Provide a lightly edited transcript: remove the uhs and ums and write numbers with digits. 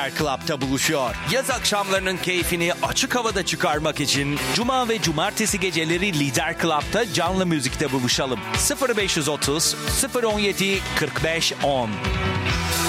Club'ta buluşuyor. Yaz akşamlarının keyfini açık havada çıkarmak için Cuma ve Cumartesi geceleri Lider Club'ta canlı müzikte buluşalım. 0530 017 45 10.